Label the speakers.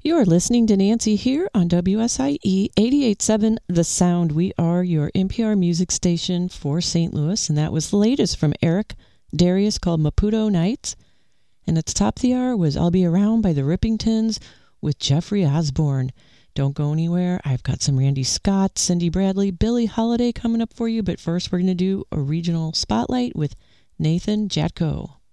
Speaker 1: You're listening to Nancy here on WSIE 88.7 The Sound. We are your NPR music station for St. Louis, and that was the latest from Eric Darius called Maputo Nights. And at the top of the hour was I'll Be Around by the Rippingtons with Jeffrey Osborne. Don't go anywhere. I've got some Randy Scott, Cindy Bradley, Billie Holiday coming up for you, but first we're going to do a regional spotlight with Nathan Jatko.